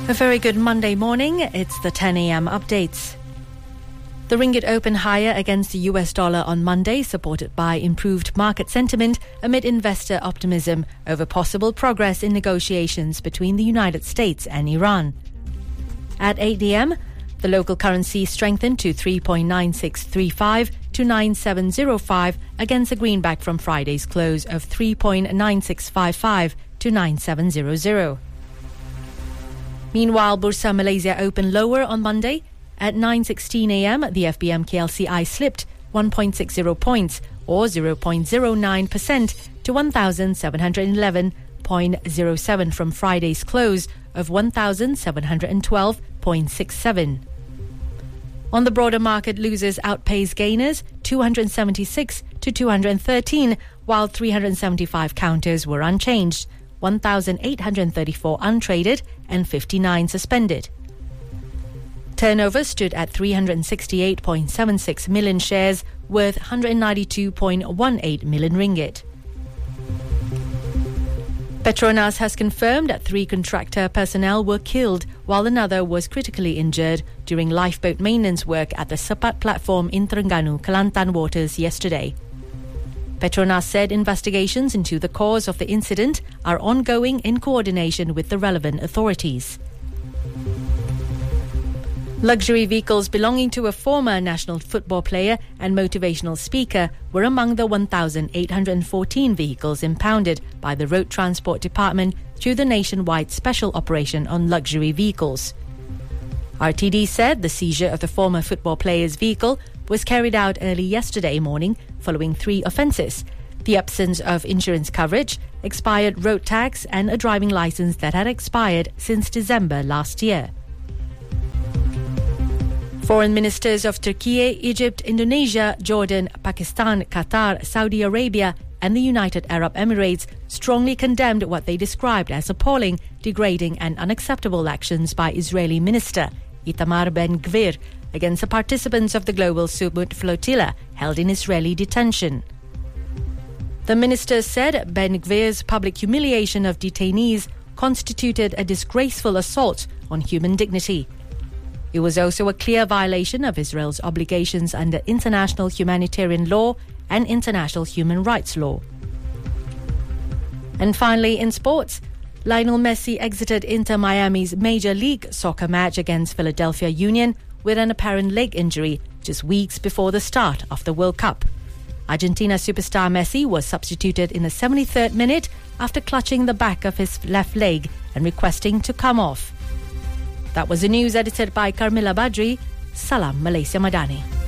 A very good Monday morning. It's the 10 a.m. updates. The ringgit opened higher against the US dollar on Monday, supported by improved market sentiment amid investor optimism over possible progress in negotiations between the United States and Iran. At 8 a.m., the local currency strengthened to 3.9635 to 9705 against a greenback from Friday's close of 3.9655 to 9700. Meanwhile, Bursa Malaysia opened lower on Monday. At 9:16 a.m., the FBM KLCI slipped 1.60 points or 0.09% to 1,711.07 from Friday's close of 1,712.67. On the broader market, losers outpaced gainers 276 to 213, while 375 counters were unchanged, 1,834 untraded and 59 suspended. Turnover stood at 368.76 million shares, worth 192.18 million ringgit. Petronas has confirmed that 3 contractor personnel were killed while another was critically injured during lifeboat maintenance work at the Sepat platform in Terengganu, Kelantan waters yesterday. Petronas said investigations into the cause of the incident are ongoing in coordination with the relevant authorities. Luxury vehicles belonging to a former national football player and motivational speaker were among the 1,814 vehicles impounded by the Road Transport Department through the nationwide special operation on luxury vehicles. RTD said the seizure of the former football player's vehicle was carried out early yesterday morning following 3 offences: the absence of insurance coverage, expired road tax and a driving licence that had expired since December last year. Foreign ministers of Turkey, Egypt, Indonesia, Jordan, Pakistan, Qatar, Saudi Arabia and the United Arab Emirates strongly condemned what they described as appalling, degrading and unacceptable actions by Israeli Minister Itamar Ben-Gvir against the participants of the global Sumut flotilla held in Israeli detention. The minister said Ben-Gvir's public humiliation of detainees constituted a disgraceful assault on human dignity. It was also a clear violation of Israel's obligations under international humanitarian law and international human rights law. And finally, in sports, Lionel Messi exited Inter Miami's Major League Soccer match against Philadelphia Union with an apparent leg injury just weeks before the start of the World Cup. Argentina superstar Messi was substituted in the 73rd minute after clutching the back of his left leg and requesting to come off. That was the news edited by Carmilla Badri. Salam Malaysia Madani.